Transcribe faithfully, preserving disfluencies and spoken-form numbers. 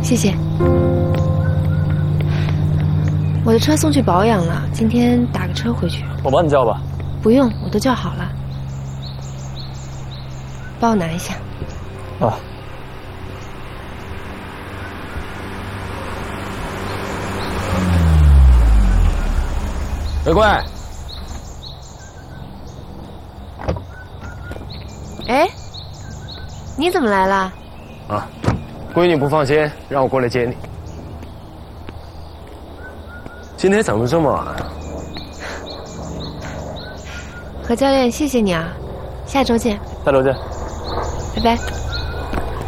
谢谢。我的车送去保养了，今天打个车回去。 我帮你叫吧。 不用，我都叫好了。帮我拿一下。 啊。玫瑰。 哎，你怎么来了？ 啊，闺女不放心，让我过来接你。今天整得这么晚。 何教练，谢谢你啊，下周见。 下周见。 拜拜。